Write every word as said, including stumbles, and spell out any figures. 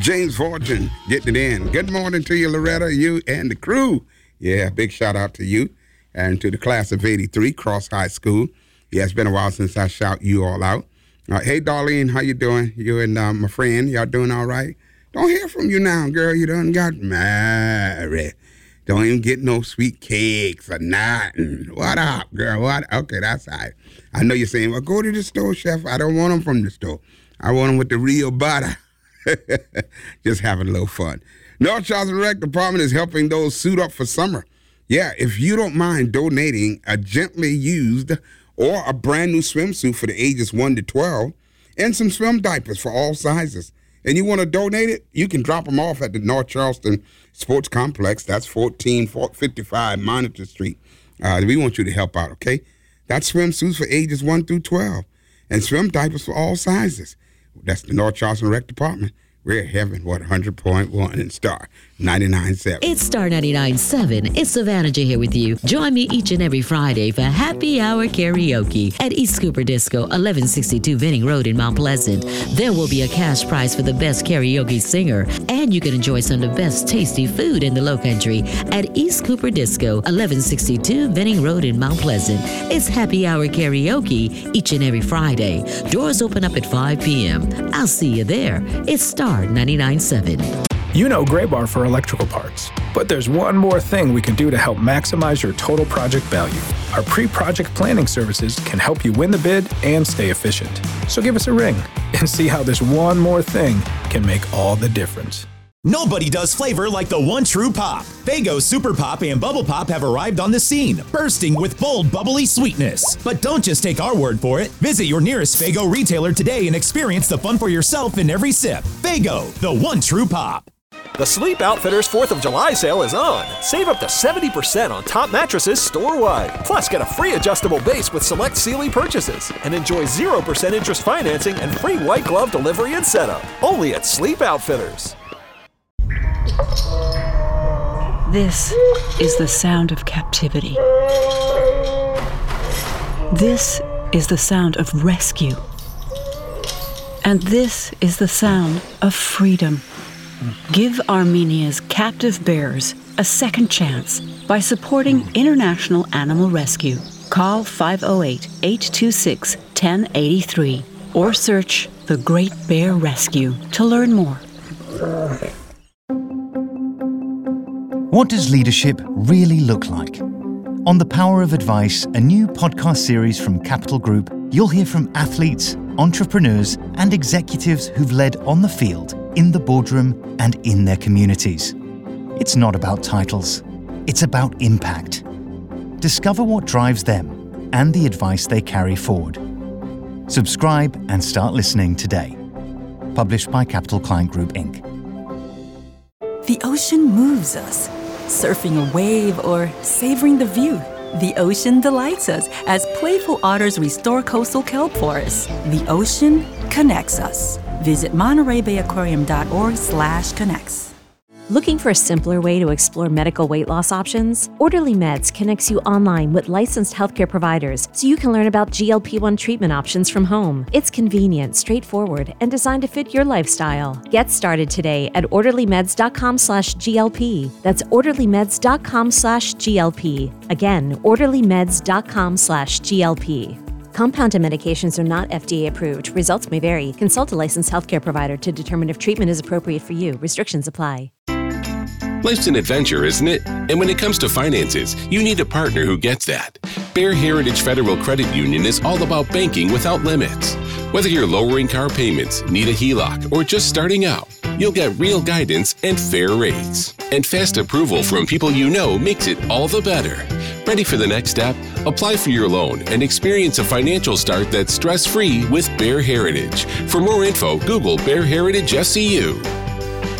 James Fortune getting it in. Good morning to you, Loretta, you and the crew. Yeah, big shout out to you and to the class of eighty-three, Cross High School. Yeah, it's been a while since I shout you all out. Uh, hey, Darlene, how you doing? You and uh, my friend, y'all doing all right? Don't hear from you now, girl. You done got married. Don't even get no sweet cakes or nothing. What up, girl? What? Okay, that's all right. I know you're saying, well, go to the store, chef. I don't want them from the store. I want them with the real butter. Just having a little fun. North Charleston Rec Department is helping those suit up for summer. Yeah, if you don't mind donating a gently used or a brand new swimsuit for the ages one to twelve and some swim diapers for all sizes, and you want to donate it, you can drop them off at the North Charleston Sports Complex. That's fourteen fifty-five Monitor Street. Uh, we want you to help out, okay? That's swimsuits for ages one through twelve and swim diapers for all sizes. That's the North Charleston Rec Department. We're having, what, one hundred point one in Star ninety-nine point seven. It's Star ninety-nine point seven. It's Savannah J here with you. Join me each and every Friday for Happy Hour Karaoke at East Cooper Disco, eleven sixty-two Venning Road in Mount Pleasant. There will be a cash prize for the best karaoke singer, and you can enjoy some of the best tasty food in the Lowcountry at East Cooper Disco, eleven sixty-two Venning Road in Mount Pleasant. It's Happy Hour Karaoke each and every Friday. Doors open up at five p.m. I'll see you there. It's Star ninety-nine point seven. You know Gray Bar for electrical parts, but there's one more thing we can do to help maximize your total project value. Our pre-project planning services can help you win the bid and stay efficient. So give us a ring and see how this one more thing can make all the difference. Nobody does flavor like the one true pop. Faygo Super Pop and Bubble Pop have arrived on the scene, bursting with bold, bubbly sweetness. But don't just take our word for it. Visit your nearest Faygo retailer today and experience the fun for yourself in every sip. Faygo, the one true pop. The Sleep Outfitters fourth of July sale is on. Save up to seventy percent on top mattresses store-wide. Plus, get a free adjustable base with select Sealy purchases. And enjoy zero percent interest financing and free white glove delivery and setup. Only at Sleep Outfitters. This is the sound of captivity. This is the sound of rescue. And this is the sound of freedom. Give Armenia's captive bears a second chance by supporting International Animal Rescue. Call five oh eight, eight two six, one oh eight three or search The Great Bear Rescue to learn more. What does leadership really look like? On The Power of Advice, a new podcast series from Capital Group, you'll hear from athletes, entrepreneurs, and executives who've led on the field, in the boardroom, and in their communities. It's not about titles. It's about impact. Discover what drives them and the advice they carry forward. Subscribe and start listening today. Published by Capital Client Group, Incorporated. The ocean moves us. Surfing a wave or savoring the view. The ocean delights us as playful otters restore coastal kelp forests. The ocean connects us. Visit Monterey Bay Aquarium dot org slash connects. Looking for a simpler way to explore medical weight loss options? Orderly Meds connects you online with licensed healthcare providers so you can learn about G L P one treatment options from home. It's convenient, straightforward, and designed to fit your lifestyle. Get started today at orderly meds dot com slash G L P. That's orderly meds dot com slash G L P. Again, orderly meds dot com slash G L P. Compounded medications are not F D A approved. Results may vary. Consult a licensed healthcare provider to determine if treatment is appropriate for you. Restrictions apply. Life's an adventure, isn't it? And when it comes to finances, you need a partner who gets that. Bear Heritage Federal Credit Union is all about banking without limits. Whether you're lowering car payments, need a H E L O C, or just starting out, you'll get real guidance and fair rates. And fast approval from people you know makes it all the better. Ready for the next step? Apply for your loan and experience a financial start that's stress-free with Bear Heritage. For more info, Google Bear Heritage S C U.